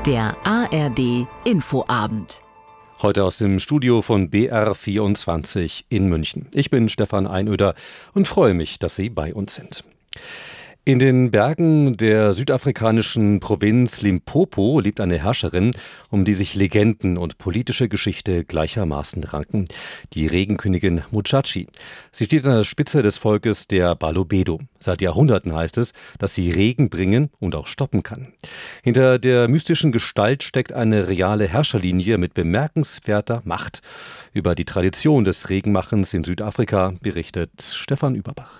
Der ARD Infoabend. Heute aus dem Studio von BR24 in München. Ich bin Stefan Einöder und freue mich, dass Sie bei uns sind. In den Bergen der südafrikanischen Provinz Limpopo lebt eine Herrscherin, um die sich Legenden und politische Geschichte gleichermaßen ranken. Die Regenkönigin Modjadji. Sie steht an der Spitze des Volkes der Balobedo. Seit Jahrhunderten heißt es, dass sie Regen bringen und auch stoppen kann. Hinter der mystischen Gestalt steckt eine reale Herrscherlinie mit bemerkenswerter Macht. Über die Tradition des Regenmachens in Südafrika berichtet Stefan Überbach.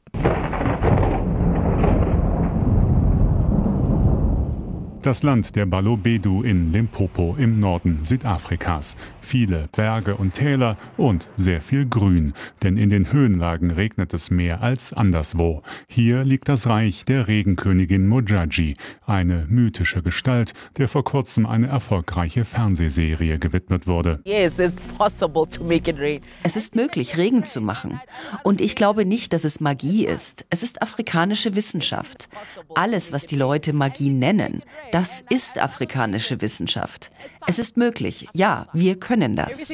Das Land der Balobedu in Limpopo im Norden Südafrikas. Viele Berge und Täler und sehr viel Grün, denn in den Höhenlagen regnet es mehr als anderswo. Hier liegt das Reich der Regenkönigin Modjadji, eine mythische Gestalt, der vor kurzem eine erfolgreiche Fernsehserie gewidmet wurde. Es ist möglich, Regen zu machen. Und ich glaube nicht, dass es Magie ist. Es ist afrikanische Wissenschaft. Alles, was die Leute Magie nennen, das ist afrikanische Wissenschaft. Es ist möglich. Ja, wir können das.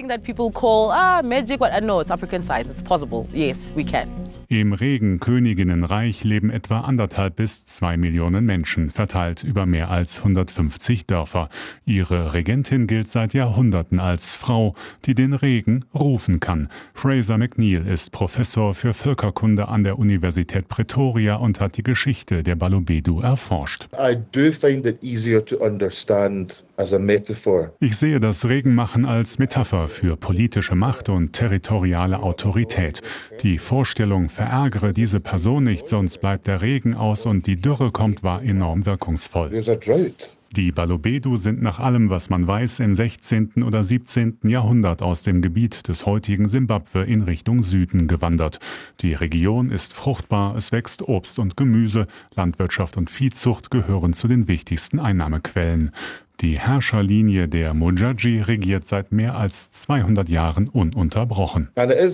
Im Regenköniginnenreich leben etwa 1,5 bis 2 Millionen Menschen, verteilt über mehr als 150 Dörfer. Ihre Regentin gilt seit Jahrhunderten als Frau, die den Regen rufen kann. Fraser McNeill ist Professor für Völkerkunde an der Universität Pretoria und hat die Geschichte der Balobedu erforscht. Ich sehe das Regenmachen als Metapher für politische Macht und territoriale Autorität. Die Vorstellung, verärgere diese Person nicht, sonst bleibt der Regen aus und die Dürre kommt, war enorm wirkungsvoll. Die Balobedu sind nach allem, was man weiß, im 16. oder 17. Jahrhundert aus dem Gebiet des heutigen Simbabwe in Richtung Süden gewandert. Die Region ist fruchtbar, es wächst Obst und Gemüse, Landwirtschaft und Viehzucht gehören zu den wichtigsten Einnahmequellen. Die Herrscherlinie der Modjadji regiert seit mehr als 200 Jahren ununterbrochen.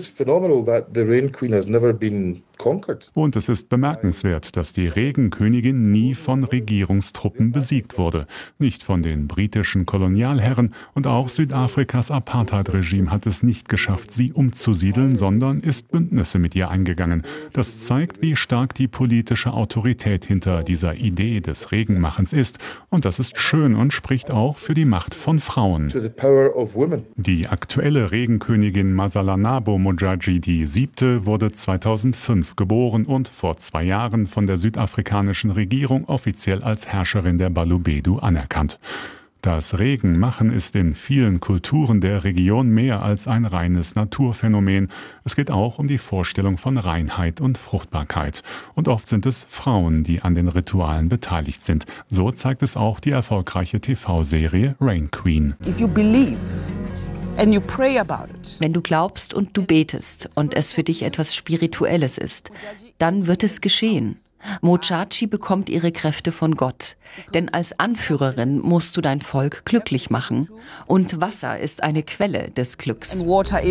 Und es ist bemerkenswert, dass die Regenkönigin nie von Regierungstruppen besiegt wurde. Nicht von den britischen Kolonialherren und auch Südafrikas Apartheid-Regime hat es nicht geschafft, sie umzusiedeln, sondern ist Bündnisse mit ihr eingegangen. Das zeigt, wie stark die politische Autorität hinter dieser Idee des Regenmachens ist. Und das ist schön und spricht auch für die Macht von Frauen. Die aktuelle Regenkönigin Masalanabo Modjadji, die 7., wurde 2005 geboren und vor 2 Jahren von der südafrikanischen Regierung offiziell als Herrscherin der Balobedu anerkannt. Das Regenmachen ist in vielen Kulturen der Region mehr als ein reines Naturphänomen. Es geht auch um die Vorstellung von Reinheit und Fruchtbarkeit. Und oft sind es Frauen, die an den Ritualen beteiligt sind. So zeigt es auch die erfolgreiche TV-Serie Rain Queen. Wenn du glaubst und du betest und es für dich etwas Spirituelles ist, dann wird es geschehen. Modjadji bekommt ihre Kräfte von Gott. Denn als Anführerin musst du dein Volk glücklich machen. Und Wasser ist eine Quelle des Glücks.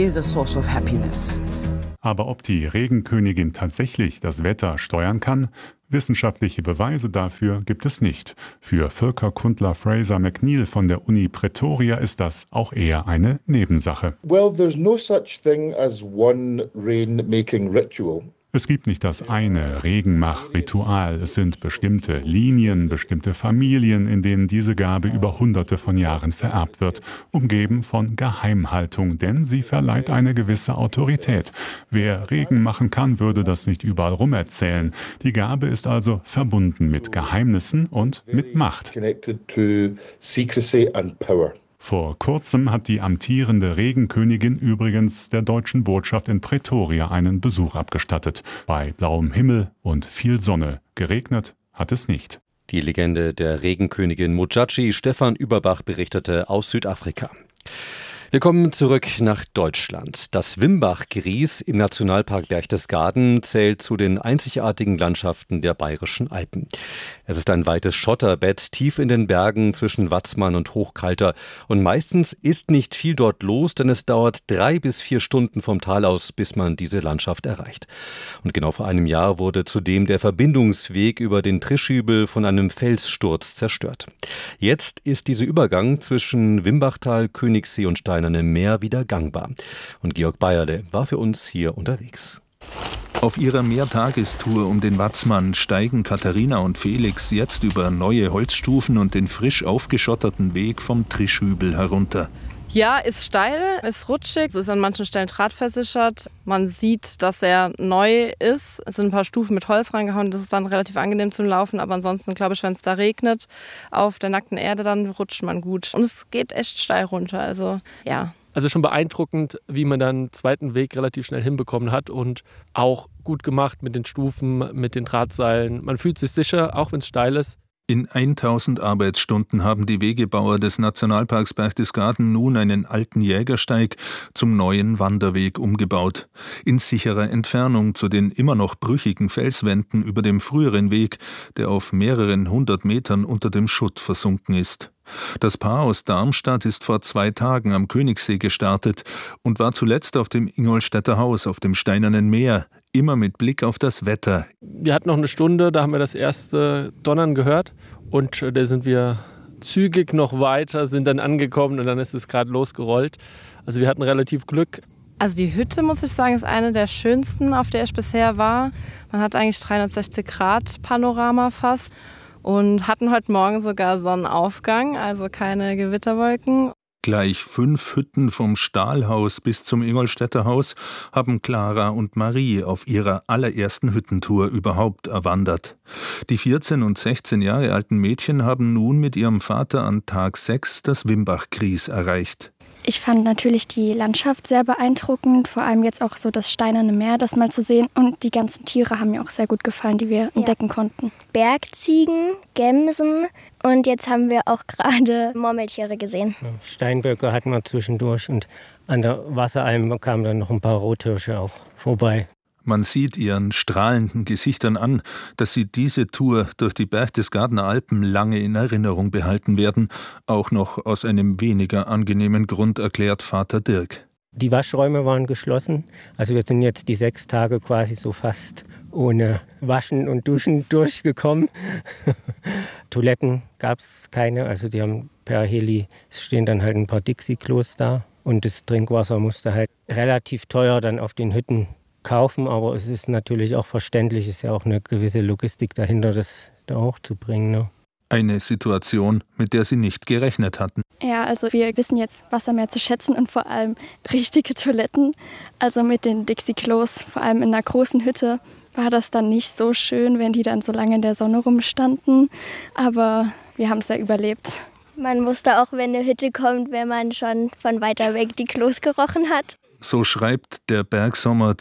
Aber ob die Regenkönigin tatsächlich das Wetter steuern kann? Wissenschaftliche Beweise dafür gibt es nicht. Für Völkerkundler Fraser McNeill von der Uni Pretoria ist das auch eher eine Nebensache. There's no such thing as one rain-making ritual. Es gibt nicht das eine Regenmach-Ritual. Es sind bestimmte Linien, bestimmte Familien, in denen diese Gabe über Hunderte von Jahren vererbt wird, umgeben von Geheimhaltung, denn sie verleiht eine gewisse Autorität. Wer Regen machen kann, würde das nicht überall rumerzählen. Die Gabe ist also verbunden mit Geheimnissen und mit Macht. Vor kurzem hat die amtierende Regenkönigin übrigens der deutschen Botschaft in Pretoria einen Besuch abgestattet. Bei blauem Himmel und viel Sonne. Geregnet hat es nicht. Die Legende der Regenkönigin Modjadji. Stefan Überbach berichtete aus Südafrika. Wir kommen zurück nach Deutschland. Das Wimbach-Gries im Nationalpark Berchtesgaden zählt zu den einzigartigen Landschaften der Bayerischen Alpen. Es ist ein weites Schotterbett tief in den Bergen zwischen Watzmann und Hochkalter. Und meistens ist nicht viel dort los, denn es dauert 3 bis 4 Stunden vom Tal aus, bis man diese Landschaft erreicht. Und genau vor einem Jahr wurde zudem der Verbindungsweg über den Trischübel von einem Felssturz zerstört. Jetzt ist dieser Übergang zwischen Wimbachtal, Königssee und Steinerne Meer wieder gangbar. Und Georg Bayerle war für uns hier unterwegs. Auf ihrer Mehrtagestour um den Watzmann steigen Katharina und Felix jetzt über neue Holzstufen und den frisch aufgeschotterten Weg vom Trischübel herunter. Ja, ist steil, ist rutschig, es ist an manchen Stellen drahtversichert. Man sieht, dass er neu ist. Es sind ein paar Stufen mit Holz reingehauen, das ist dann relativ angenehm zum Laufen. Aber ansonsten, glaube ich, wenn es da regnet, auf der nackten Erde, dann rutscht man gut. Und es geht echt steil runter, also ja. Also schon beeindruckend, wie man dann einen zweiten Weg relativ schnell hinbekommen hat und auch gut gemacht mit den Stufen, mit den Drahtseilen. Man fühlt sich sicher, auch wenn es steil ist. In 1000 Arbeitsstunden haben die Wegebauer des Nationalparks Berchtesgaden nun einen alten Jägersteig zum neuen Wanderweg umgebaut. In sicherer Entfernung zu den immer noch brüchigen Felswänden über dem früheren Weg, der auf mehreren 100 Metern unter dem Schutt versunken ist. Das Paar aus Darmstadt ist vor 2 Tagen am Königssee gestartet und war zuletzt auf dem Ingolstädter Haus auf dem Steinernen Meer, immer mit Blick auf das Wetter. Wir hatten noch eine Stunde, da haben wir das erste Donnern gehört und da sind wir zügig noch weiter, sind dann angekommen und dann ist es gerade losgerollt. Also wir hatten relativ Glück. Also die Hütte, muss ich sagen, ist eine der schönsten, auf der ich bisher war. Man hat eigentlich 360-Grad-Panorama fast und hatten heute Morgen sogar Sonnenaufgang, also keine Gewitterwolken. Gleich 5 Hütten vom Stahlhaus bis zum Ingolstädter Haus haben Clara und Marie auf ihrer allerersten Hüttentour überhaupt erwandert. Die 14 und 16 Jahre alten Mädchen haben nun mit ihrem Vater an Tag 6 das Wimbach-Gries erreicht. Ich fand natürlich die Landschaft sehr beeindruckend, vor allem jetzt auch so das Steinerne Meer, das mal zu sehen. Und die ganzen Tiere haben mir auch sehr gut gefallen, die wir entdecken konnten. Bergziegen, Gämsen und jetzt haben wir auch gerade Murmeltiere gesehen. Steinböcke hatten wir zwischendurch und an der Wasseralm kamen dann noch ein paar Rothirsche auch vorbei. Man sieht ihren strahlenden Gesichtern an, dass sie diese Tour durch die Berchtesgadener Alpen lange in Erinnerung behalten werden, auch noch aus einem weniger angenehmen Grund, erklärt Vater Dirk. Die Waschräume waren geschlossen, also wir sind jetzt die 6 Tage quasi so fast ohne Waschen und Duschen durchgekommen. Toiletten gab es keine, also die haben per Heli, es stehen dann halt ein paar Dixie-Klos da und das Trinkwasser musste halt relativ teuer dann auf den Hütten kaufen, aber es ist natürlich auch verständlich, es ist ja auch eine gewisse Logistik dahinter, das da hochzubringen. Ne? Eine Situation, mit der sie nicht gerechnet hatten. Ja, also wir wissen jetzt Wasser mehr zu schätzen und vor allem richtige Toiletten. Also mit den Dixie-Klos, vor allem in einer großen Hütte, war das dann nicht so schön, wenn die dann so lange in der Sonne rumstanden. Aber wir haben es ja überlebt. Man wusste auch, wenn eine Hütte kommt, wenn man schon von weiter weg die Klos gerochen hat. So schreibt der Bergsommer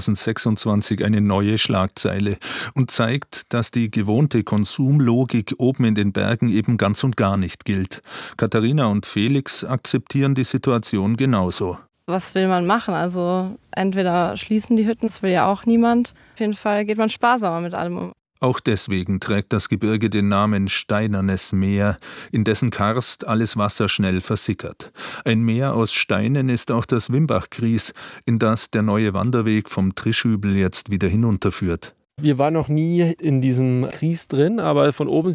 2026 eine neue Schlagzeile und zeigt, dass die gewohnte Konsumlogik oben in den Bergen eben ganz und gar nicht gilt. Katharina und Felix akzeptieren die Situation genauso. Was will man machen? Also entweder schließen die Hütten, das will ja auch niemand. Auf jeden Fall geht man sparsamer mit allem um. Auch deswegen trägt das Gebirge den Namen Steinernes Meer, in dessen Karst alles Wasser schnell versickert. Ein Meer aus Steinen ist auch das Wimbach-Gries, in das der neue Wanderweg vom Trischübel jetzt wieder hinunterführt. Wir waren noch nie in diesem Gries drin, aber von oben